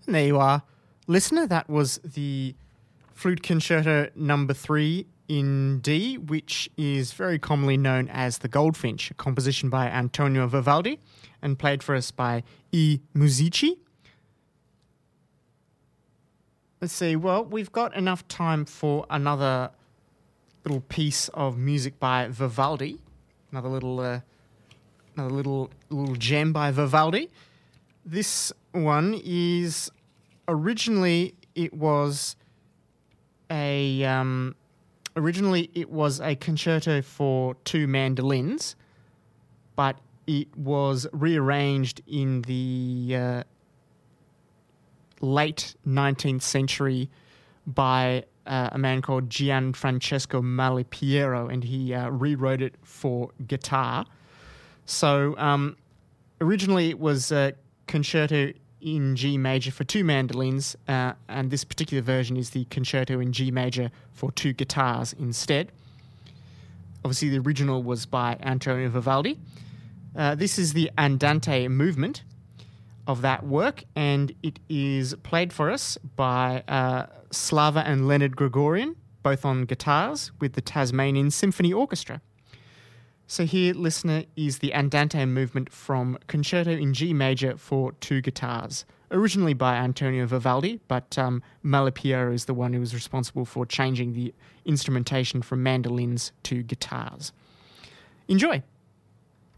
And there you are, listener. That was the Flute Concerto number 3 in D, which is very commonly known as the Goldfinch, a composition by Antonio Vivaldi and played for us by I Musici. Let's see, well, we've got enough time for another little piece of music by Vivaldi, another little gem by Vivaldi. This one is originally it was a concerto for 2 mandolins, but it was rearranged in the late 19th century by a man called Gianfrancesco Malipiero, and he rewrote it for guitar. So originally it was a concerto in G major for 2 mandolins, and this particular version is the concerto in G major for 2 guitars instead. Obviously the original was by Antonio Vivaldi. This is the Andante movement of that work, and it is played for us by Slava and Leonard Gregorian, both on guitars, with the Tasmanian Symphony Orchestra. So here, listener, is the Andante movement from Concerto in G major for 2 guitars, originally by Antonio Vivaldi, but Malipiero is the one who was responsible for changing the instrumentation from mandolins to guitars. Enjoy!